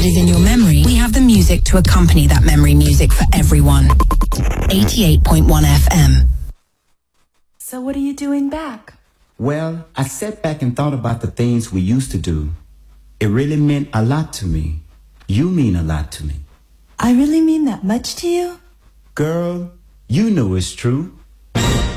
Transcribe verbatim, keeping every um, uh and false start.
is in your memory, we have the music to accompany that memory music for everyone. eighty-eight point one F M. So what are you doing back? Well, I sat back and thought about the things we used to do. It really meant a lot to me. You mean a lot to me. I really mean that much to you? Girl, you know it's true.